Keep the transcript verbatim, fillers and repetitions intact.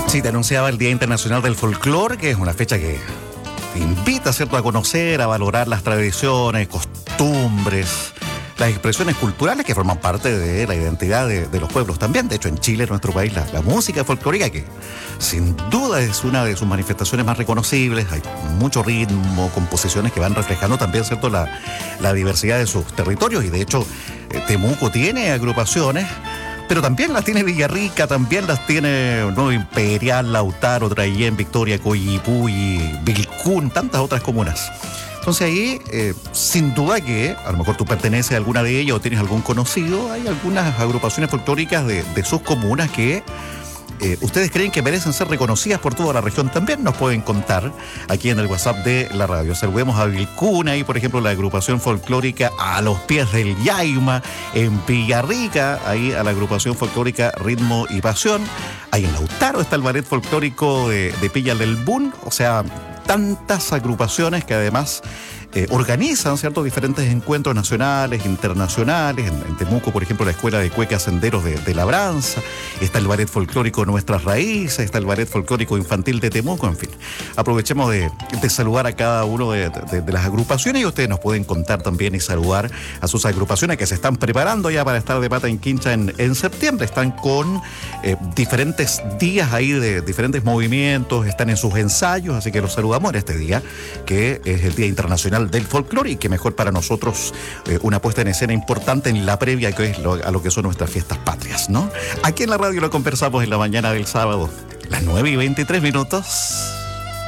Sí, te anunciaba el Día Internacional del Folclore, que es una fecha que te invita, ¿cierto?, a conocer, a valorar las tradiciones, costumbres, las expresiones culturales que forman parte de la identidad de, de los pueblos también. De hecho, en Chile, en nuestro país, la, la música folclórica, que sin duda es una de sus manifestaciones más reconocibles, hay mucho ritmo, composiciones que van reflejando también, ¿cierto?, la, la diversidad de sus territorios. Y de hecho, eh, Temuco tiene agrupaciones, pero también las tiene Villarrica, también las tiene Nuevo Imperial, Lautaro, Traillén, Victoria, Coyipulli, Vilcún, tantas otras comunas. Entonces ahí, eh, sin duda que a lo mejor tú perteneces a alguna de ellas o tienes algún conocido, hay algunas agrupaciones folclóricas de, de sus comunas que eh, ustedes creen que merecen ser reconocidas por toda la región. También nos pueden contar aquí en el WhatsApp de la radio. Saludemos a Vilcún, ahí por ejemplo la agrupación folclórica A los Pies del Yaima, en Villarrica, ahí a la agrupación folclórica Ritmo y Pasión, ahí en Lautaro está el ballet folclórico de, de Pilla del Bun, o sea, tantas agrupaciones que además eh, organizan, ¿cierto?, diferentes encuentros nacionales, internacionales. En, en Temuco, por ejemplo, la Escuela de Cueca Senderos de, de Labranza, está el ballet folclórico Nuestras Raíces, está el ballet folclórico infantil de Temuco, en fin. Aprovechemos de, de saludar a cada uno de, de, de las agrupaciones, y ustedes nos pueden contar también y saludar a sus agrupaciones que se están preparando ya para estar de pata en quincha en, en septiembre. Están con eh, diferentes días ahí de diferentes movimientos, están en sus ensayos, así que los saludamos en este día, que es el Día Internacional del Folclore, y que mejor para nosotros eh, una puesta en escena importante en la previa que es lo, a lo que son nuestras fiestas patrias, ¿no? Aquí en la radio lo conversamos en la mañana del sábado, las nueve y veintitrés minutos.